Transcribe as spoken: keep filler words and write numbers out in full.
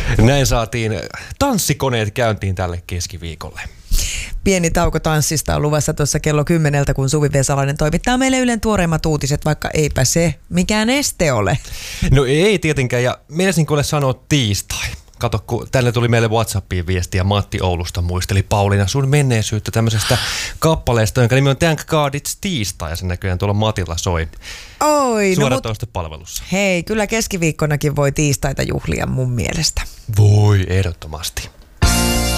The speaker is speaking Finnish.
Näin saatiin tanssikoneet käyntiin tälle keskiviikolle. Pieni tauko tanssista on luvassa tuossa kello kymmeneltä, kun Suvi Vesalainen toimittaa meille Ylen tuoreimmat uutiset, vaikka eipä se mikään este ole. No ei tietenkään, ja meinasin kuule sanoa tiistai. Kato, kun tänne tuli meille WhatsAppiin viestiä Matti Oulusta muisteli Pauliina sun menneisyyttä tämmöisestä kappaleesta, jonka nimi on Thank God It's tiistai, ja sen näköjään tuolla Matilla soi. Oi, no mut, palvelussa. Hei, kyllä keskiviikkonakin voi tiistaita juhlia mun mielestä. Voi, ehdottomasti.